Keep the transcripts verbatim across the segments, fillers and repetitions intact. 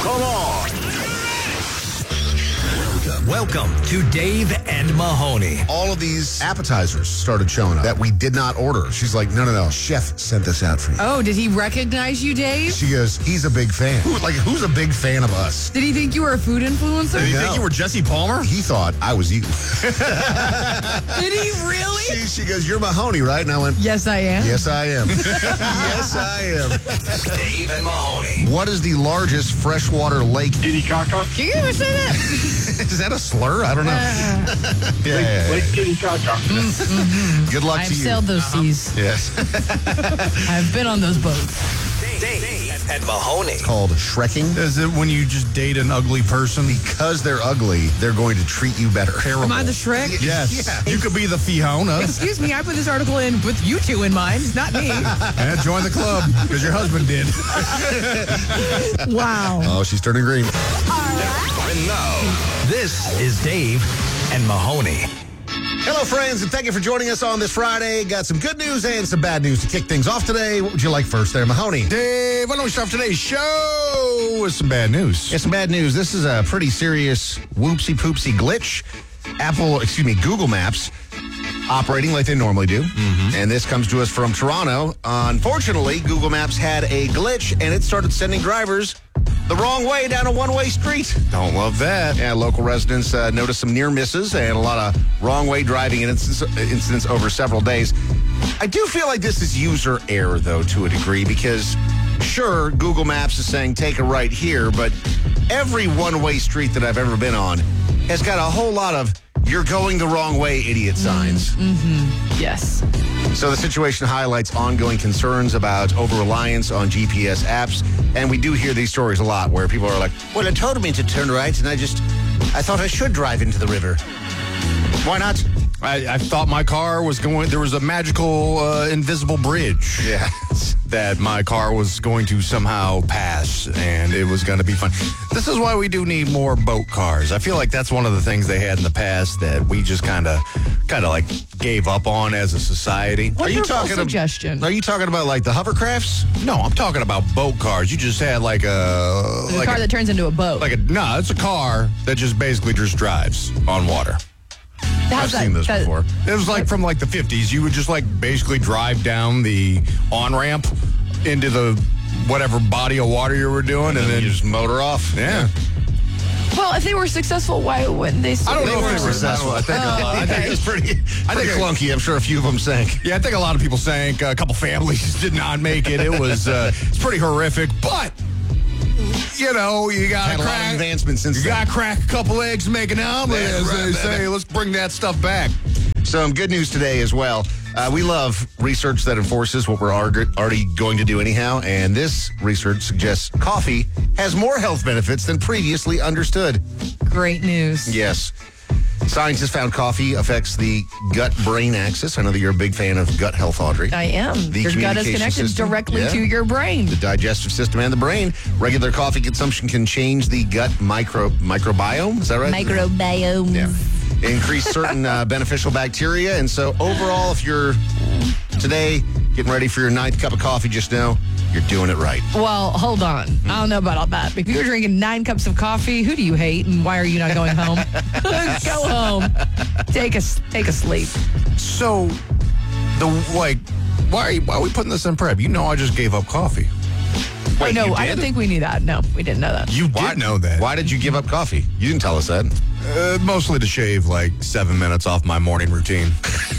Come on. Welcome to Dave and Mahoney. All of these appetizers started showing up that we did not order. She's like, no, no, no. Chef sent this out for you. Oh, did he recognize you, Dave? She goes, he's a big fan. Who, like, who's a big fan of us? Did he think you were a food influencer? Did he You No. think you were Jesse Palmer? He thought I was you. Did he really? she, she goes, you're Mahoney, right? And I went, Yes, I am. yes, I am. Yes, I am. Dave and Mahoney. What is the largest freshwater lake? Titicaca. Can you ever say that? Is that a slur? I don't know. Uh, yeah, yeah, yeah. Lake Titicaca. Good luck I've to you. sailed those seas. Yes. I've been on those boats. Dave, Dave and Mahoney. Called shrekking. Is it when you just date an ugly person? Because they're ugly, they're going to treat you better. Am I the Shrek? Yes. Yeah. You could be the Fiona. Excuse me, I put this article in with you two in mind. It's not me. And join the club because your husband did. Wow. Oh, she's turning green. And now, this is Dave and Mahoney. Hello, friends, and thank you for joining us on this Friday. Got some good news and some bad news to kick things off today. What would you like first there, Mahoney? Dave, why don't we start today's show with some bad news? Yeah, some bad news. This is a pretty serious whoopsie-poopsie glitch. Apple, excuse me, Google Maps operating like they normally do. Mm-hmm. And this comes to us from Toronto. Unfortunately, Google Maps had a glitch, and it started sending drivers the wrong way down a one-way street. Don't love that. Yeah, local residents uh, noticed some near misses and a lot of wrong-way driving incidents, incidents over several days. I do feel like this is user error, though, to a degree, because sure, Google Maps is saying take a right here, but every one-way street that I've ever been on has got a whole lot of you're going the wrong way, idiot signs. Mm-hmm. Yes. So the situation highlights ongoing concerns about over-reliance on G P S apps. And we do hear these stories a lot where people are like, well, it told me to turn right, and I just, I thought I should drive into the river. Why not? I, I thought my car was going, there was a magical uh, invisible bridge. Yeah. That my car was going to somehow pass and it was going to be fun. This is why we do need more boat cars. I feel like that's one of the things they had in the past that we just kind of kind of like gave up on as a society. Are you Wonderful talking ab- suggestion. Are you talking about like the hovercrafts? No, I'm talking about boat cars. You just had like a The like car a, that turns into a boat. like a no, it's a car that just basically just drives on water. How's I've that- seen this that- before. It was like from like the fifties. You would just like basically drive down the on-ramp into the whatever body of water you were doing and, And then then you just motor off. yeah. Well, if they were successful, why wouldn't they? I don't They know if were they were successful. I think, Oh, a lot, I think okay. it was pretty, I think think- clunky. I'm sure a few of them sank. Yeah, I think a lot of people sank. A couple families did not make it. It was uh, it's pretty horrific, but you know, you got Had to a lot of crack. advancement since You then. got to crack a couple eggs, make an omelet, That's as right, they say. baby. Let's bring that stuff back. Some good news today as well. Uh, we love research that enforces what we're arg- already going to do anyhow, and this research suggests coffee has more health benefits than previously understood. Great news. Yes. Scientists found coffee affects the gut-brain axis. I know that you're a big fan of gut health, Audrey. I am. The Your gut is communication connected system, directly yeah. to your brain. The digestive system and the brain. Regular coffee consumption can change the gut micro microbiome. Is that right? Microbiome. Yeah. Increase certain uh, beneficial bacteria. And so overall, if you're today getting ready for your ninth cup of coffee, just know you're doing it right. Well, hold on. I don't know about all that. If you were drinking nine cups of coffee, who do you hate, and why are you not going home? Go home. Take a take a sleep. So, the like, why are you, why are we putting this in prep? You know, I just gave up coffee. oh, no, you I did? didn't think we knew that. No, we didn't know that. You Why- did know that. Why did you give up coffee? You didn't tell us that. Uh, mostly to shave like seven minutes off my morning routine.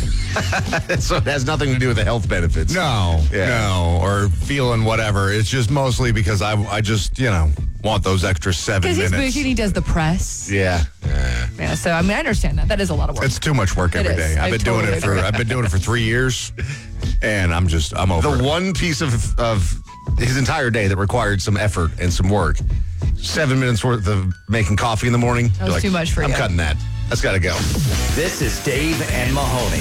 So it has nothing to do with the health benefits. No, Yeah. no, or feeling whatever. It's just mostly because I, I just, you know, want those extra seven Because he's minutes. bougie and he does the press. Yeah. Yeah. Yeah, so I mean, I understand that. That is a lot of work. It's too much work every It day. is. I've I been doing totally it for agree. I've been doing it for three years, and I'm just I'm over The it. one piece of of his entire day that required some effort and some work. Seven minutes worth of making coffee in the morning. That was You're too much for I'm you. cutting that. That's got to go. This is Dave and Mahoney.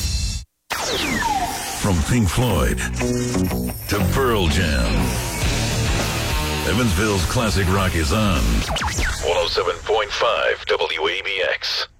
From Pink Floyd to Pearl Jam, Evansville's classic rock is on one oh seven point five W A B X.